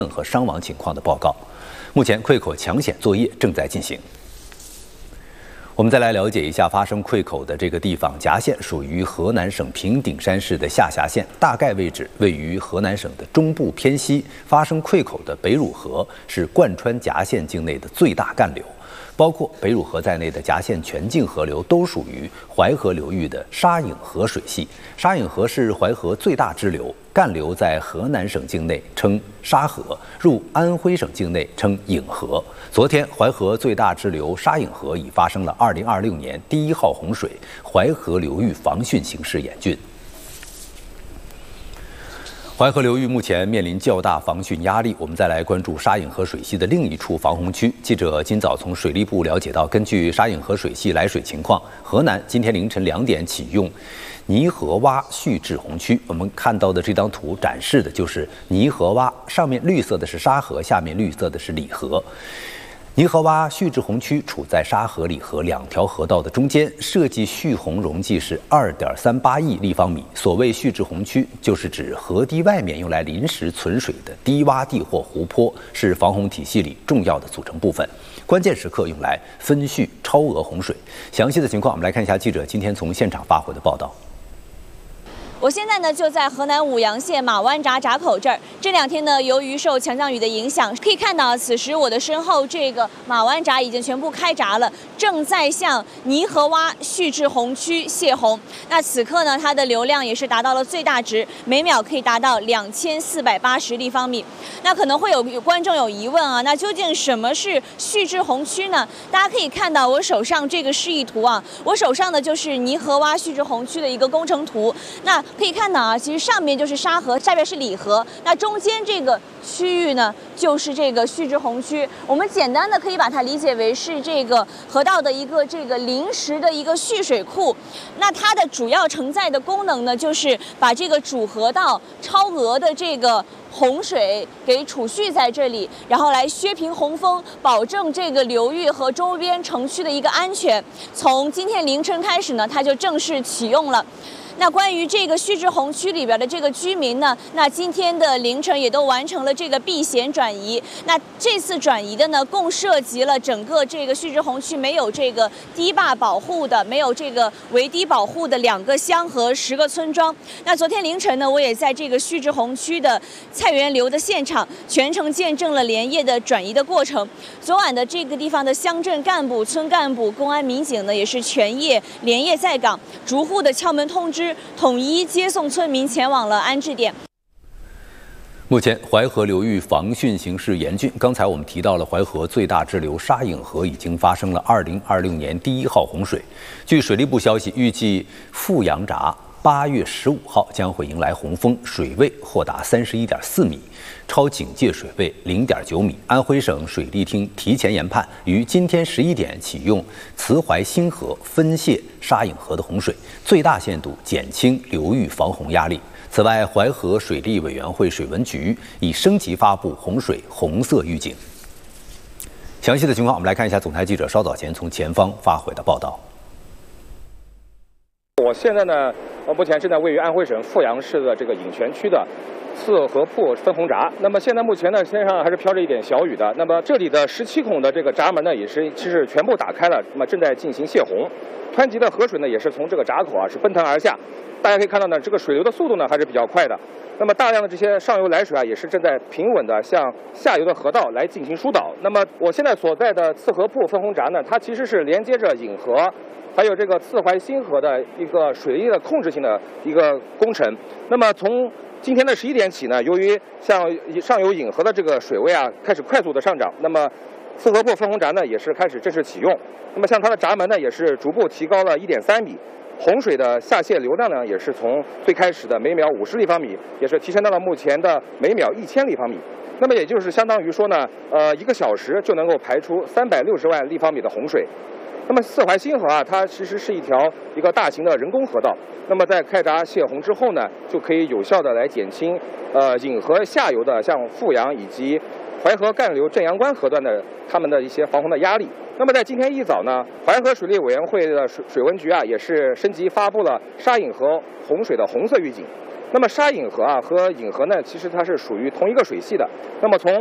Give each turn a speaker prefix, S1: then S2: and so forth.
S1: 和伤亡情况的报告。目前溃口抢险作业正在进行。我们再来了解一下发生溃口的这个地方，夹县属于河南省平顶山市的下辖县，大概位置位于河南省的中部偏西。发生溃口的北汝河是贯穿夹县境内的最大干流。包括北汝河在内的夹县全境河流都属于淮河流域的沙颍河水系。沙颍河是淮河最大支流，干流在河南省境内称沙河，入安徽省境内称颍河。昨天，淮河最大支流沙颍河已发生了2026年第1号洪水，淮河流域防汛形势严峻。淮河流域目前面临较大防汛压力。我们再来关注沙颍河水系的另一处防洪区。记者今早从水利部了解到，根据沙颍河水系来水情况，河南今天凌晨2点启用泥河洼蓄滞洪区。我们看到的这张图展示的就是泥河洼，上面绿色的是沙河，下面绿色的是里河。泥河洼蓄滞洪区处在沙河、里河2条河道的中间，设计蓄洪容积是2.38亿立方米。所谓蓄滞洪区，就是指河堤外面用来临时存水的低洼地或湖泊，是防洪体系里重要的组成部分，关键时刻用来分蓄超额洪水。详细的情况，我们来看一下记者今天从现场发回的报道。
S2: 我现在呢就在河南舞阳县马湾闸闸口这儿。这2天呢，由于受强降雨的影响，可以看到此时我的身后这个马湾闸已经全部开闸了，正在向泥河洼蓄滞洪区泄洪。那此刻呢，它的流量也是达到了最大值，每秒可以达到2480立方米。那可能会有观众有疑问啊，那究竟什么是蓄滞洪区呢？大家可以看到我手上这个示意图啊，我手上的就是泥河洼蓄滞洪区的一个工程图。那可以看到啊，其实上面就是沙河，下边是里河，那中间这个区域呢，就是这个蓄滞洪区。我们简单的可以把它理解为是这个河道的一个这个临时的一个蓄水库。那它的主要承载的功能呢，就是把这个主河道超额的这个洪水给储蓄在这里，然后来削平洪峰，保证这个流域和周边城区的一个安全。从今天凌晨开始呢，它就正式启用了。那关于这个蓄滞洪区里边的这个居民呢，那今天的凌晨也都完成了这个避险转移。那这次转移的呢，共涉及了整个这个蓄滞洪区没有这个堤坝保护的、没有这个围堤保护的2个乡和10个村庄。那昨天凌晨呢，我也在这个蓄滞洪区的菜园流的现场，全程见证了连夜的转移的过程。昨晚的这个地方的乡镇干部、村干部、公安民警呢，也是连夜在岗，逐户的敲门通知，统一接送村民前往了安置点。
S1: 目前淮河流域防汛形势严峻。刚才我们提到了淮河最大支流沙颍河已经发生了2026年第1号洪水。据水利部消息，预计富阳闸8月15号将会迎来洪峰，水位或达31.4米，超警戒水位0.9米。安徽省水利厅提前研判，于今天11点启用慈淮新河分泄沙颍河的洪水，最大限度减轻流域防洪压力。此外，淮河水利委员会水文局已升级发布洪水红色预警。详细的情况，我们来看一下总台记者稍早前从前方发回的报道。
S3: 我现在呢，目前正在位于安徽省阜阳市的这个颍泉区的四河铺分洪闸。那么现在目前呢，天上还是飘着一点小雨的。那么这里的17孔的这个闸门呢，也是其实全部打开了，那么正在进行泄洪。湍急的河水呢，也是从这个闸口是奔腾而下。大家可以看到呢，这个水流的速度呢还是比较快的。那么大量的这些上游来水也是正在平稳的向下游的河道来进行疏导。那么我现在所在的四河铺分洪闸呢，它其实是连接着颍河还有这个慈淮新河的一个水利的控制性的一个工程。那么从今天的11点起呢，由于像上游颍河的这个水位开始快速的上涨，那么四河铺分洪闸呢也是开始正式启用。那么像它的闸门呢也是逐步提高了1.3米，洪水的下泄流量呢也是从最开始的每秒50立方米，也是提升到了目前的每秒1000立方米。那么也就是相当于说呢，1个小时就能够排出360万立方米的洪水。那么四淮新河它其实是一个大型的人工河道。那么在开闸泄洪之后呢，就可以有效的来减轻颍河下游的像阜阳以及淮河干流镇阳关河段的他们的一些防洪的压力。那么在今天一早呢，淮河水利委员会的水文局也是升级发布了沙颍河洪水的红色预警。 那么沙引河啊和引河呢，其实它是属于同一个水系的。那么从